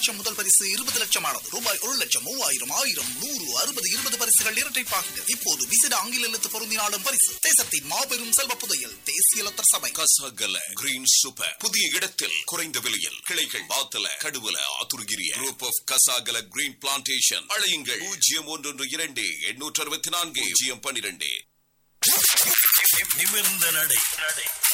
லட்சம் முதல் பரிசு 20 லட்சம் ஆனது. ரூபாய் 1 லட்சம் 3000 1000 100 60 20 பரிசுகள் இரட்டைப்பாகின. இப்போது விசிட ஆங்கில எழுத்து பொருந்தினாலும் பரிசு. தேசத்தின் மாபெரும் செல்வ புதையல் தேசிய லத்தர் சபை. கசகல கிரீன் சூப்பர் புதிய இடத்தில் குறைந்த விலையில் கிளைகள் Wattala Kaduwela Athurugiriya group of Kasagala green plantation. அழையுங்கள் 0112 864 012. நிமிர்ந்த நடை